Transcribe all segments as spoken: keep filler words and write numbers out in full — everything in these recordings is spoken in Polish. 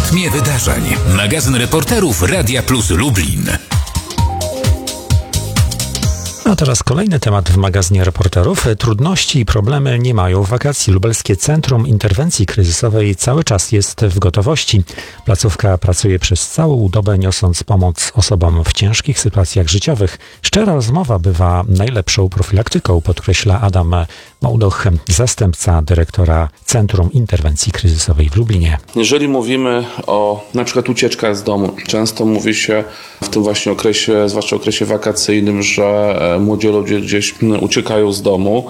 rytmie wydarzeń. Magazyn reporterów Radia Plus Lublin. A teraz kolejny temat w magazynie reporterów. Trudności i problemy nie mają wakacji. Lubelskie Centrum Interwencji Kryzysowej cały czas jest w gotowości. Placówka pracuje przez całą dobę, niosąc pomoc osobom w ciężkich sytuacjach życiowych. Szczera rozmowa bywa najlepszą profilaktyką, podkreśla Adam Mołdoch, zastępca dyrektora Centrum Interwencji Kryzysowej w Lublinie. Jeżeli mówimy o na przykład ucieczkach z domu, często mówi się w tym właśnie okresie, zwłaszcza okresie wakacyjnym, że młodzi ludzie gdzieś uciekają z domu,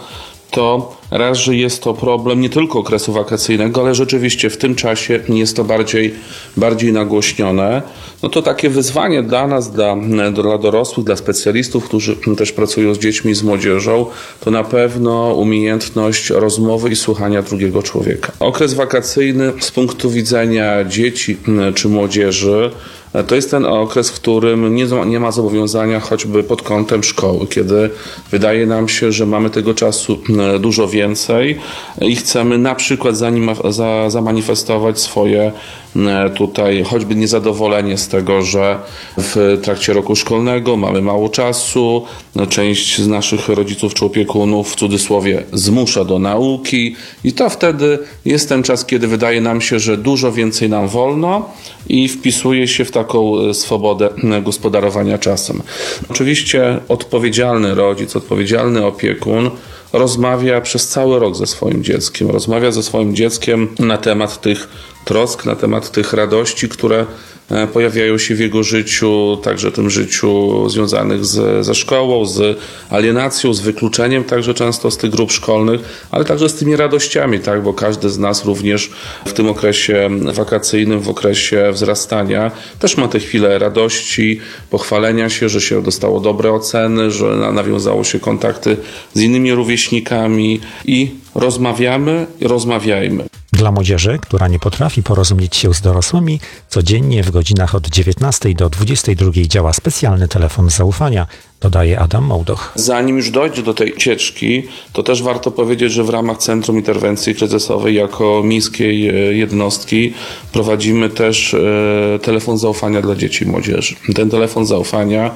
to raz, że jest to problem nie tylko okresu wakacyjnego, ale rzeczywiście w tym czasie jest to bardziej, bardziej nagłośnione. No to takie wyzwanie dla nas, dla, dla dorosłych, dla specjalistów, którzy też pracują z dziećmi, z młodzieżą, to na pewno umiejętność rozmowy i słuchania drugiego człowieka. Okres wakacyjny z punktu widzenia dzieci czy młodzieży to jest ten okres, w którym nie, nie ma zobowiązania choćby pod kątem szkoły, kiedy wydaje nam się, że mamy tego czasu dużo więcej i chcemy na przykład zanima- za, zamanifestować swoje tutaj choćby niezadowolenie z tego, że w trakcie roku szkolnego mamy mało czasu, część z naszych rodziców czy opiekunów w cudzysłowie zmusza do nauki i to wtedy jest ten czas, kiedy wydaje nam się, że dużo więcej nam wolno i wpisuje się w taką swobodę gospodarowania czasem. Oczywiście odpowiedzialny rodzic, odpowiedzialny opiekun rozmawia przez cały rok ze swoim dzieckiem, rozmawia ze swoim dzieckiem na temat tych trosk, na temat tych radości, które pojawiają się w jego życiu, także tym życiu związanych z, ze szkołą, z alienacją, z wykluczeniem także często z tych grup szkolnych, ale także z tymi radościami, tak, bo każdy z nas również w tym okresie wakacyjnym, w okresie wzrastania też ma te chwile radości, pochwalenia się, że się dostało dobre oceny, że nawiązało się kontakty z innymi rówieśnikami i rozmawiamy i rozmawiajmy. Dla młodzieży, która nie potrafi porozumieć się z dorosłymi, codziennie w godzinach od dziewiętnastej do dwudziestej drugiej działa specjalny telefon zaufania, dodaje Adam Mołdoch. Zanim już dojdzie do tej ucieczki, to też warto powiedzieć, że w ramach Centrum Interwencji Kryzysowej jako miejskiej jednostki prowadzimy też telefon zaufania dla dzieci i młodzieży. Ten telefon zaufania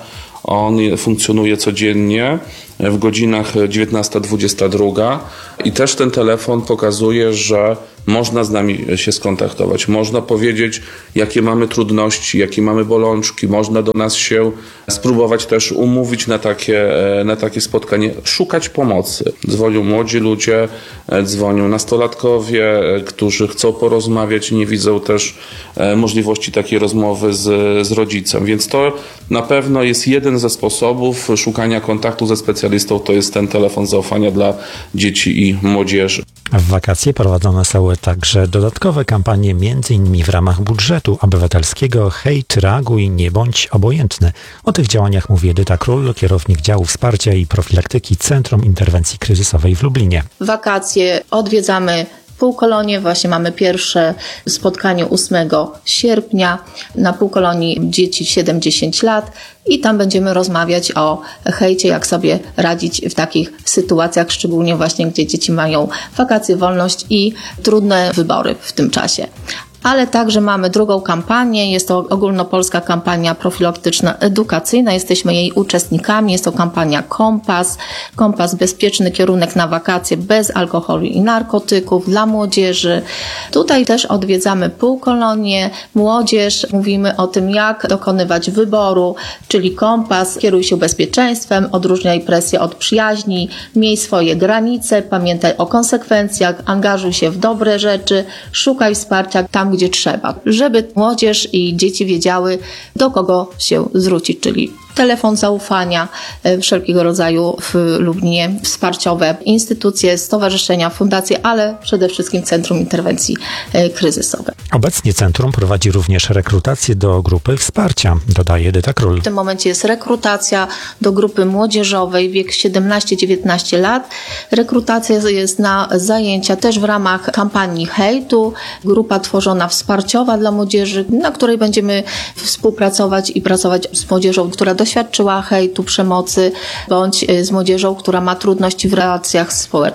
on funkcjonuje codziennie w godzinach dziewiętnasta dwudziesta druga i też ten telefon pokazuje, że można z nami się skontaktować, można powiedzieć, jakie mamy trudności, jakie mamy bolączki, można do nas się spróbować też umówić na takie, na takie spotkanie, szukać pomocy. Dzwonią młodzi ludzie, dzwonią nastolatkowie, którzy chcą porozmawiać i nie widzą też możliwości takiej rozmowy z, z rodzicem, więc to na pewno jest jeden ze sposobów szukania kontaktu ze specjalistą, to jest ten telefon zaufania dla dzieci i młodzieży. W wakacje prowadzone są także dodatkowe kampanie, między innymi w ramach budżetu obywatelskiego Hejt, reaguj, nie bądź obojętny. O tych działaniach mówi Edyta Król, kierownik działu wsparcia i profilaktyki Centrum Interwencji Kryzysowej w Lublinie. Wakacje odwiedzamy Półkolonie. Właśnie mamy pierwsze spotkanie ósmego sierpnia na Półkolonii dzieci siedem dziesięć lat i tam będziemy rozmawiać o hejcie, jak sobie radzić w takich sytuacjach, szczególnie właśnie gdzie dzieci mają wakacje, wolność i trudne wybory w tym czasie. Ale także mamy drugą kampanię, jest to ogólnopolska kampania profilaktyczna edukacyjna, jesteśmy jej uczestnikami, jest to kampania Kompas, Kompas bezpieczny kierunek na wakacje bez alkoholu i narkotyków dla młodzieży. Tutaj też odwiedzamy Półkolonię, młodzież, mówimy o tym, jak dokonywać wyboru, czyli Kompas, kieruj się bezpieczeństwem, odróżniaj presję od przyjaźni, miej swoje granice, pamiętaj o konsekwencjach, angażuj się w dobre rzeczy, szukaj wsparcia tam, gdzie trzeba, żeby młodzież i dzieci wiedziały, do kogo się zwrócić, czyli telefon zaufania, wszelkiego rodzaju w Lublinie wsparciowe instytucje, stowarzyszenia, fundacje, ale przede wszystkim Centrum Interwencji Kryzysowej. Obecnie centrum prowadzi również rekrutację do grupy wsparcia, dodaje Edyta Król. W tym momencie jest rekrutacja do grupy młodzieżowej, wiek siedemnaście dziewiętnaście lat. Rekrutacja jest na zajęcia też w ramach kampanii hejtu. Grupa tworzona wsparciowa dla młodzieży, na której będziemy współpracować i pracować z młodzieżą, która doświadczyła hejtu, przemocy, bądź z młodzieżą, która ma trudności w relacjach społecznych.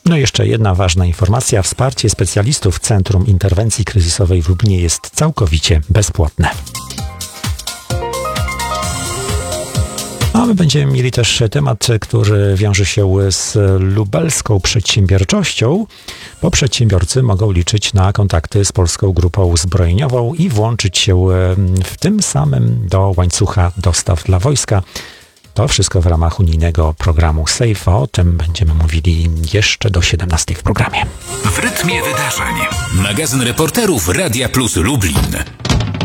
No i jeszcze jedna ważna informacja. Wsparcie specjalistów Centrum Interwencji Kryzysowej w Lublinie jest całkowicie bezpłatne. A my będziemy mieli też temat, który wiąże się z lubelską przedsiębiorczością, bo przedsiębiorcy mogą liczyć na kontakty z Polską Grupą Zbrojeniową i włączyć się w tym samym do łańcucha dostaw dla wojska. To wszystko w ramach unijnego programu SAFE. O tym będziemy mówili jeszcze do siedemnastej w programie. W rytmie wydarzeń. Magazyn reporterów Radia Plus Lublin.